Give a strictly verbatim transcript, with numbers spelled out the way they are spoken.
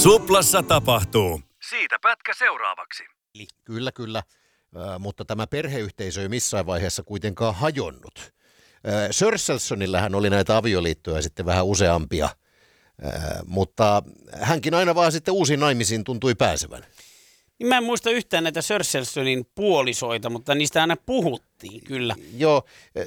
Suplassa tapahtuu. Siitä pätkä seuraavaksi. Kyllä, kyllä. Äh, mutta tämä perheyhteisö ei missään vaiheessa kuitenkaan hajonnut. Äh, Sörselsonillähän oli näitä avioliittoja sitten vähän useampia, äh, mutta hänkin aina vaan sitten uusiin naimisiin tuntui pääsevän. Mä en muista yhtään näitä Sörselsonin puolisoita, mutta niistä aina puhuttiin kyllä. Joo,